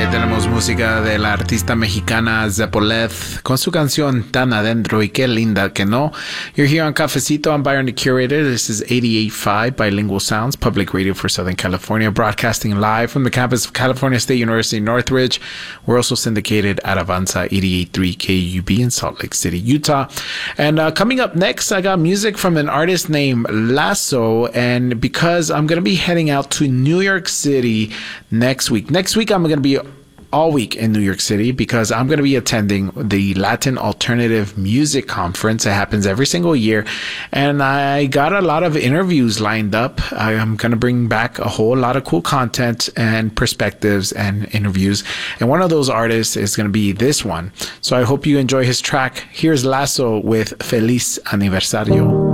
tenemos música de la artista mexicana Zepoleth con su canción Tan Adentro y Qué Linda Que No. You're here on Cafecito. I'm Byron the Curator. This is 88.5 Bilingual Sounds, public radio for Southern California, broadcasting live from the campus of California State University, Northridge. We're also syndicated at Avanza 88.3 KUB in Salt Lake City, Utah. And coming up next, I got music from an artist named Lasso. And because I'm going to be heading out to New York City next week. Next week, I'm going to be all week in New York City because I'm going to be attending the Latin Alternative Music Conference. It happens every single year. And I got a lot of interviews lined up. I'm going to bring back a whole lot of cool content and perspectives and interviews. And one of those artists is going to be this one. So I hope you enjoy his track. Here's Lasso with Feliz Aniversario.